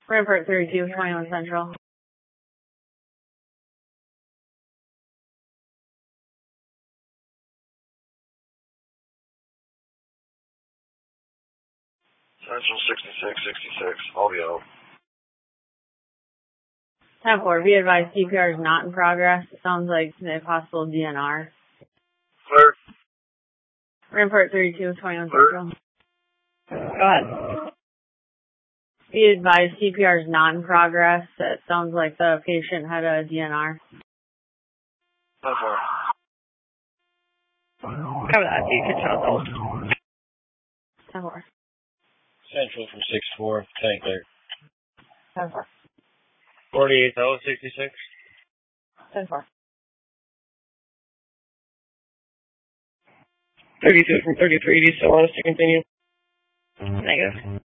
Rampart 32, 21 Central. Central 6666, I'll be out. 10-4, be advised CPR is not in progress. It sounds like a possible DNR. Clear. Rampart 32, 21 Clear. Central. Go ahead. Be advised CPR is not in progress. It sounds like the patient had a DNR. 10-4. Cover that, you can tell those. 10-4. Central from 6-4, tank there. 10-4. 48 66. 10-4. 32 from 33, do you still want us to continue? Negative.